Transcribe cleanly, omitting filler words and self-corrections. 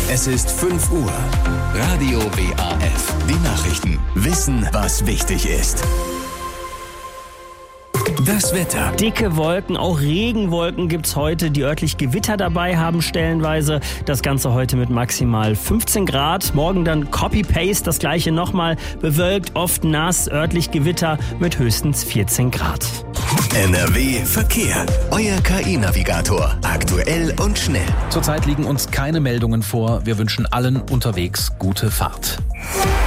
Es ist 5 Uhr. Radio WAF. Die Nachrichten. Wissen, was wichtig ist. Das Wetter. Dicke Wolken, auch Regenwolken gibt's heute, die örtlich Gewitter dabei haben stellenweise. Das Ganze heute mit maximal 15 Grad. Morgen dann Copy-Paste, das gleiche nochmal. Bewölkt, oft nass, örtlich Gewitter mit höchstens 14 Grad. NRW Verkehr. Euer KI-Navigator. Aktuell und schnell. Zurzeit liegen uns keine Meldungen vor. Wir wünschen allen unterwegs gute Fahrt.